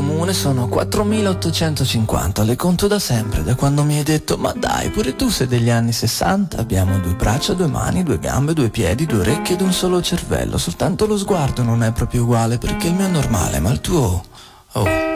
comune sono 4850, le conto da sempre, da quando mi hai detto ma dai, pure tu sei degli anni 60. Abbiamo 2 braccia, 2 mani, 2 gambe, 2 piedi, 2 orecchie ed un solo cervello. Soltanto lo sguardo non è proprio uguale perché il mio è normale, ma il tuo... Oh.